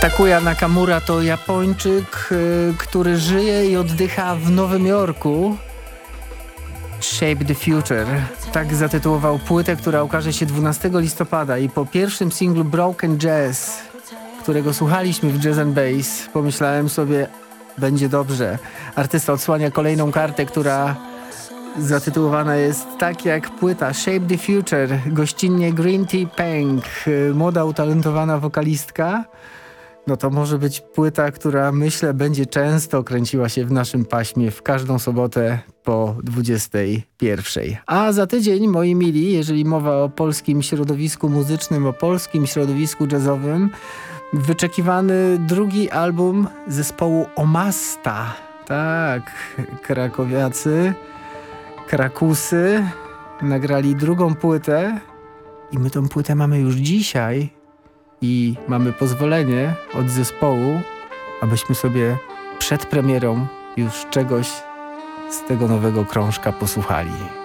Takuya Nakamura to Japończyk, który żyje i oddycha w Nowym Jorku. Shape the Future. Tak zatytułował płytę, która ukaże się 12 listopada i po pierwszym singlu Broken Jazz, którego słuchaliśmy w Jazz and Bass, pomyślałem sobie, będzie dobrze. Artysta odsłania kolejną kartę, która zatytułowana jest tak jak płyta Shape the Future, gościnnie Green Tea Peng, młoda utalentowana wokalistka. No to może być płyta, która myślę będzie często kręciła się w naszym paśmie w każdą sobotę po 21. A za tydzień, moi mili, jeżeli mowa o polskim środowisku muzycznym, o polskim środowisku jazzowym, wyczekiwany drugi album zespołu Omasta. Tak, krakowiacy, Krakusy nagrali drugą płytę i my tą płytę mamy już dzisiaj i mamy pozwolenie od zespołu, abyśmy sobie przed premierą już czegoś z tego nowego krążka posłuchali.